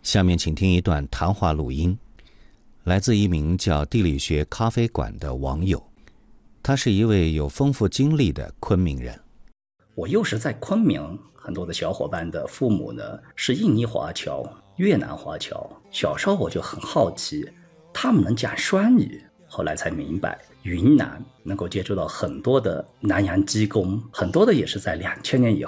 下面请听一段谈话录音，来自一名叫地理学咖啡馆的网友，他是一位有丰富经历的昆明人。 我又是在昆明，很多的小伙伴的父母呢是印尼华侨、越南华侨。小时候我就很好奇，他们能讲双语，后来才明白，云南能够接触到很多的南洋技工，很多的也是在2000年以后